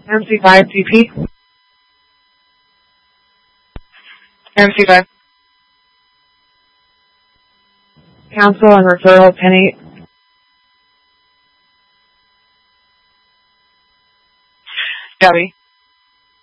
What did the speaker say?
MC5 DP. MC5. Counsel and referral Penny. Debbie.